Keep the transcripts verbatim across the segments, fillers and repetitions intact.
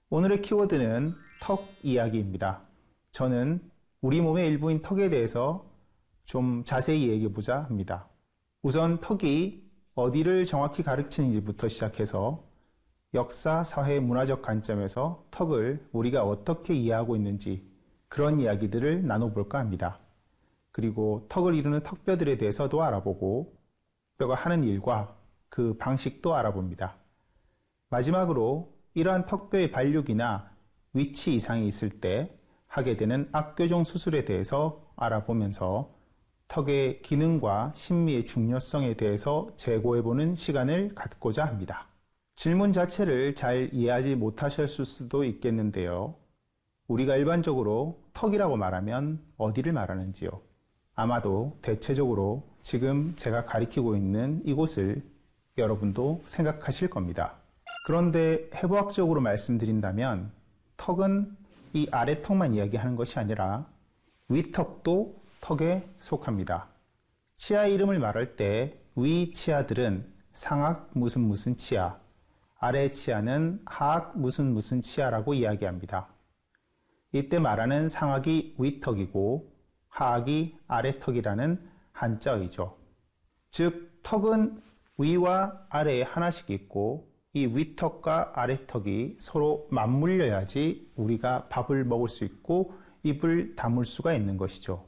오늘의 키워드는 턱 이야기입니다. 저는 우리 몸의 일부인 턱에 대해서 좀 자세히 얘기해보자 합니다. 우선 턱이 어디를 정확히 가르치는지부터 시작해서 역사, 사회, 문화적 관점에서 턱을 우리가 어떻게 이해하고 있는지 그런 이야기들을 나눠볼까 합니다. 그리고 턱을 이루는 턱뼈들에 대해서도 알아보고 뼈가 하는 일과 그 방식도 알아봅니다. 마지막으로 이러한 턱뼈의 발육이나 위치 이상이 있을 때 하게 되는 악교정 수술에 대해서 알아보면서 턱의 기능과 심미의 중요성에 대해서 재고해보는 시간을 갖고자 합니다. 질문 자체를 잘 이해하지 못하셨을 수도 있겠는데요. 우리가 일반적으로 턱이라고 말하면 어디를 말하는지요? 아마도 대체적으로 지금 제가 가리키고 있는 이곳을 여러분도 생각하실 겁니다. 그런데 해부학적으로 말씀드린다면 턱은 이 아래턱만 이야기하는 것이 아니라 위턱도 턱에 속합니다. 치아 이름을 말할 때 위 치아들은 상악 무슨 무슨 치아, 아래 치아는 하악 무슨 무슨 치아라고 이야기합니다. 이때 말하는 상악이 위턱이고 하악이 아래턱이라는 한자어이죠. 즉 턱은 위와 아래에 하나씩 있고 이 위턱과 아래턱이 서로 맞물려야지 우리가 밥을 먹을 수 있고 입을 다물 수가 있는 것이죠.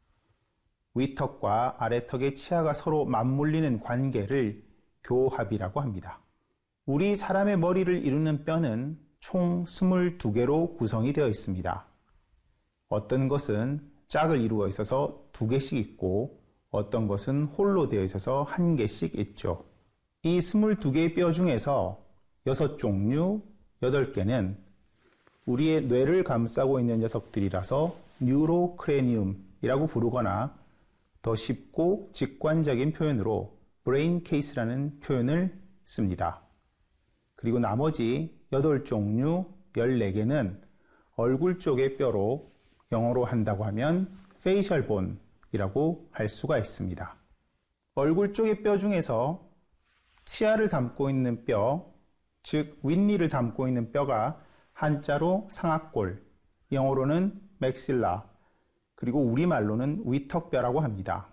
위턱과 아래턱의 치아가 서로 맞물리는 관계를 교합이라고 합니다. 우리 사람의 머리를 이루는 뼈는 총 스물두 개로 구성이 되어 있습니다. 어떤 것은 짝을 이루어 있어서 두 개씩 있고 어떤 것은 홀로 되어 있어서 한 개씩 있죠. 이 스물두 개의 뼈 중에서 여섯 종류, 여덟 개는 우리의 뇌를 감싸고 있는 녀석들이라서 뉴로크레니움이라고 부르거나 더 쉽고 직관적인 표현으로 브레인 케이스라는 표현을 씁니다. 그리고 나머지 여덟 종류, 열네 개는 얼굴 쪽의 뼈로 영어로 한다고 하면 페이셜 본이라고 할 수가 있습니다. 얼굴 쪽의 뼈 중에서 치아를 담고 있는 뼈, 즉 윗니를 담고 있는 뼈가 한자로 상악골, 영어로는 맥실라, 그리고 우리말로는 위턱뼈라고 합니다.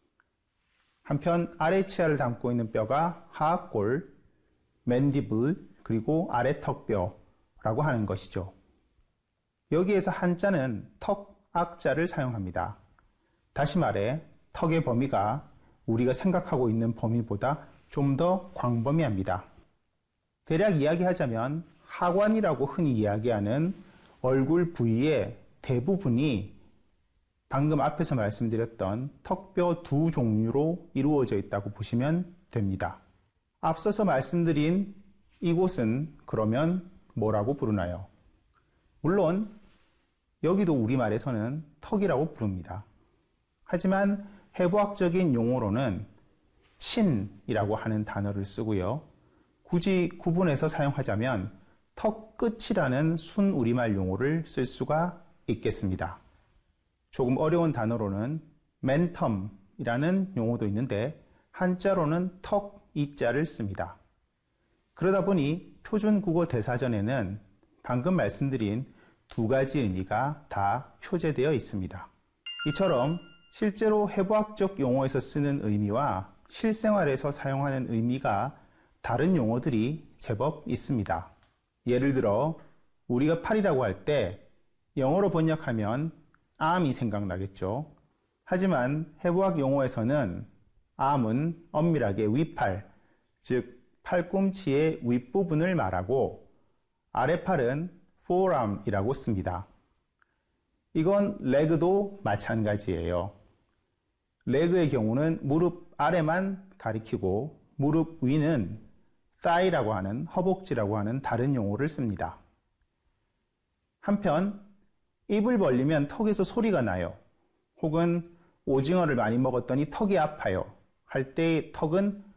한편 아래 치아를 담고 있는 뼈가 하악골, 맨디블, 그리고 아래턱뼈라고 하는 것이죠. 여기에서 한자는 턱, 악자를 사용합니다. 다시 말해 턱의 범위가 우리가 생각하고 있는 범위보다 좀 더 광범위합니다. 대략 이야기하자면 하관이라고 흔히 이야기하는 얼굴 부위의 대부분이 방금 앞에서 말씀드렸던 턱뼈 두 종류로 이루어져 있다고 보시면 됩니다. 앞서서 말씀드린 이곳은 그러면 뭐라고 부르나요? 물론 여기도 우리말에서는 턱이라고 부릅니다. 하지만 해부학적인 용어로는 친이라고 하는 단어를 쓰고요. 굳이 구분해서 사용하자면 턱 끝이라는 순 우리말 용어를 쓸 수가 있겠습니다. 조금 어려운 단어로는 맨텀이라는 용어도 있는데 한자로는 턱 이자를 씁니다. 그러다 보니 표준 국어 대사전에는 방금 말씀드린 두 가지 의미가 다 표제되어 있습니다. 이처럼 실제로 해부학적 용어에서 쓰는 의미와 실생활에서 사용하는 의미가 다른 용어들이 제법 있습니다. 예를 들어 우리가 팔이라고 할 때 영어로 번역하면 arm이 생각나겠죠. 하지만 해부학 용어에서는 arm은 엄밀하게 위팔, 즉 팔꿈치의 윗부분을 말하고 아래팔은 forearm이라고 씁니다. 이건 leg도 마찬가지예요. leg의 경우는 무릎 아래만 가리키고 무릎 위는 thigh라고 하는 허벅지라고 하는 다른 용어를 씁니다. 한편 입을 벌리면 턱에서 소리가 나요. 혹은 오징어를 많이 먹었더니 턱이 아파요. 할 때 턱은